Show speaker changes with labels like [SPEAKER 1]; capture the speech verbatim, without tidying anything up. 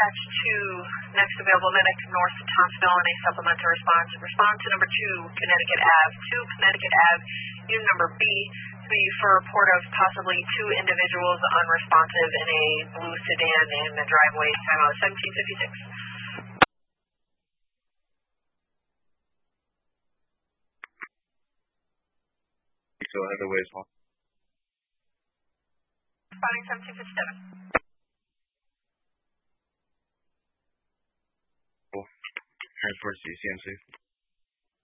[SPEAKER 1] dispatch two, next available medic north of Thompsonville and a supplemental response. Respond to number two, Connecticut Avenue, two Connecticut Avenue, unit number B, to be for a report of possibly two individuals unresponsive in a blue sedan in the driveway, time out seventeen fifty-six.
[SPEAKER 2] So Heatherway as well.
[SPEAKER 1] Responding seventeen fifty-seven.
[SPEAKER 2] Cool. Transport to C M C.